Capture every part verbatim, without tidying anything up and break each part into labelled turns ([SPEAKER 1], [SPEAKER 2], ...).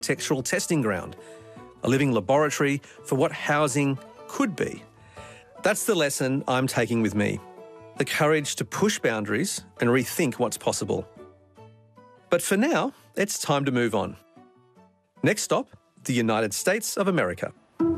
[SPEAKER 1] architectural testing ground, a living laboratory for what housing could be. That's the lesson I'm taking with me, the courage to push boundaries and rethink what's possible. But for now, it's time to move on. Next stop, the United States of America.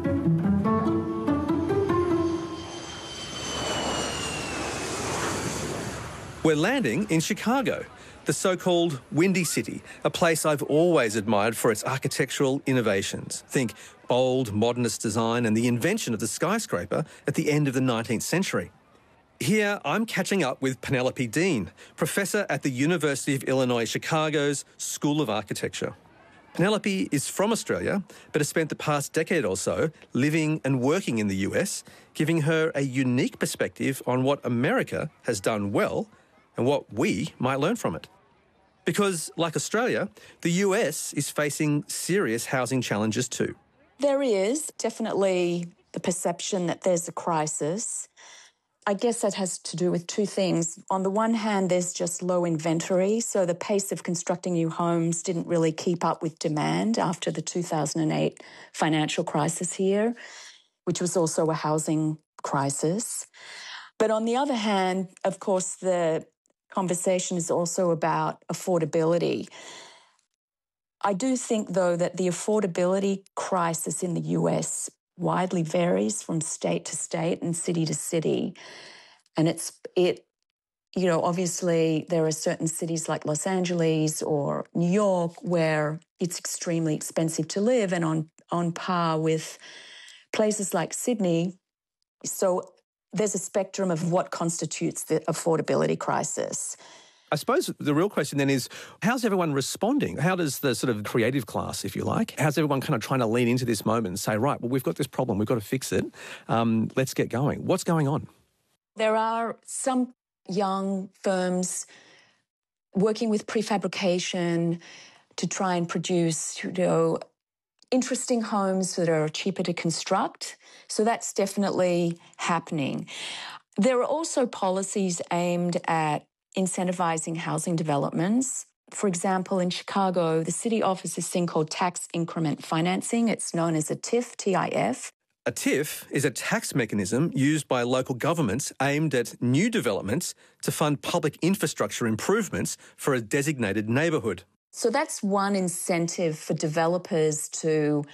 [SPEAKER 1] We're landing in Chicago, the so-called Windy City, a place I've always admired for its architectural innovations. Think bold, modernist design and the invention of the skyscraper at the end of the nineteenth century. Here, I'm catching up with Penelope Dean, professor at the University of Illinois Chicago's School of Architecture. Penelope is from Australia, but has spent the past decade or so living and working in the U S, giving her a unique perspective on what America has done well and what we might learn from it. Because, like Australia, the U S is facing serious housing challenges too.
[SPEAKER 2] There is definitely the perception that there's a crisis. I guess that has to do with two things. On the one hand, there's just low inventory, so the pace of constructing new homes didn't really keep up with demand after the two thousand eight financial crisis here, which was also a housing crisis. But on the other hand, of course, the conversation is also about affordability. I do think, though, that the affordability crisis in the U S widely varies from state to state and city to city. And it's, it, you know, obviously there are certain cities like Los Angeles or New York where it's extremely expensive to live and on, on par with places like Sydney. So there's a spectrum of what constitutes the affordability crisis.
[SPEAKER 1] I suppose the real question then is, how's everyone responding? How does the sort of creative class, if you like, how's everyone kind of trying to lean into this moment and say, right, well, we've got this problem, we've got to fix it, um, let's get going. What's going on?
[SPEAKER 2] There are some young firms working with prefabrication to try and produce, you know, interesting homes that are cheaper to construct. So that's definitely happening. There are also policies aimed at incentivizing housing developments. For example, in Chicago, the city offers this thing called tax increment financing. It's known as a T I F, T I F.
[SPEAKER 1] A T I F is a tax mechanism used by local governments aimed at new developments to fund public infrastructure improvements for a designated neighbourhood.
[SPEAKER 2] So that's one incentive for developers to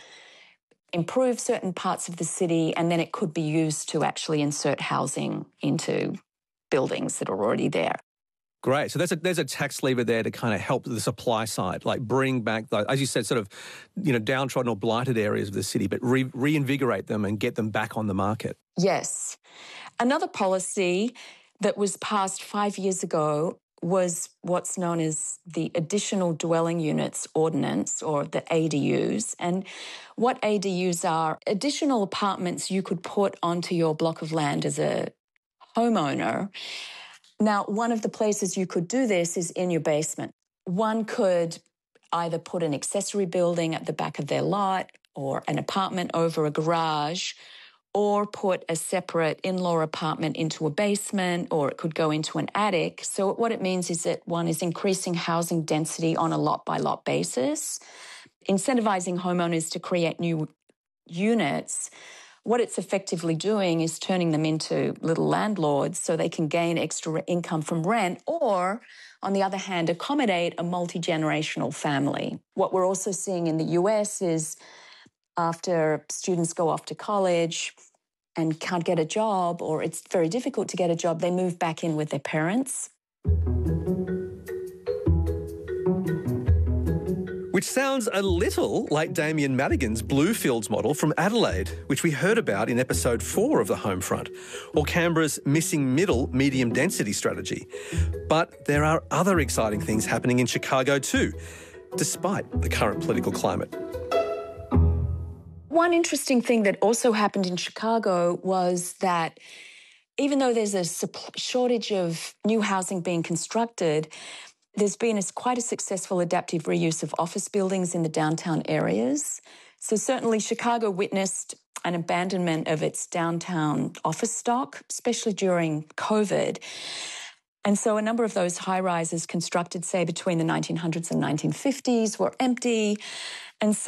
[SPEAKER 2] improve certain parts of the city, and then it could be used to actually insert housing into buildings that are already there.
[SPEAKER 1] Great. So there's a, there's a tax lever there to kind of help the supply side, like bring back, the, as you said, sort of, you know, downtrodden or blighted areas of the city, but re- reinvigorate them and get them back on the market.
[SPEAKER 2] Yes. Another policy that was passed five years ago was what's known as the Additional Dwelling Units Ordinance, or the A D Us. And what A D Us are, additional apartments you could put onto your block of land as a homeowner. Now, one of the places you could do this is in your basement. One could either put an accessory building at the back of their lot or an apartment over a garage, or put a separate in-law apartment into a basement, or it could go into an attic. So what it means is that one is increasing housing density on a lot-by-lot basis, incentivizing homeowners to create new units. What it's effectively doing is turning them into little landlords so they can gain extra income from rent, or, on the other hand, accommodate a multi-generational family. What we're also seeing in the U S is after students go off to college and can't get a job, or it's very difficult to get a job, they move back in with their parents.
[SPEAKER 1] Which sounds a little like Damien Madigan's Bluefields model from Adelaide, which we heard about in episode four of The Homefront, or Canberra's missing middle medium density strategy. But there are other exciting things happening in Chicago too, despite the current political climate.
[SPEAKER 2] One interesting thing that also happened in Chicago was that even though there's a shortage of new housing being constructed, there's been a, quite a successful adaptive reuse of office buildings in the downtown areas. So certainly Chicago witnessed an abandonment of its downtown office stock, especially during COVID. And so a number of those high-rises constructed, say, between the nineteen hundreds and nineteen fifties were empty. And